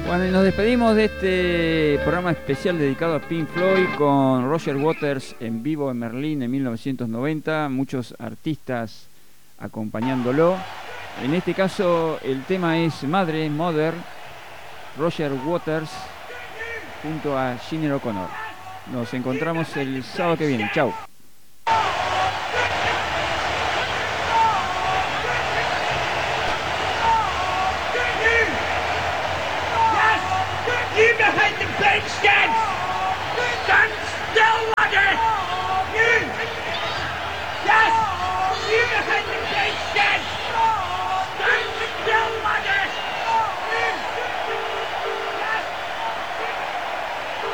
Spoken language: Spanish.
Bueno, y nos despedimos de este programa especial dedicado a Pink Floyd con Roger Waters en vivo en Berlín en 1990, muchos artistas acompañándolo. En este caso el tema es Mother, Roger Waters junto a Sinéad O'Connor. Nos encontramos el sábado que viene. Chau.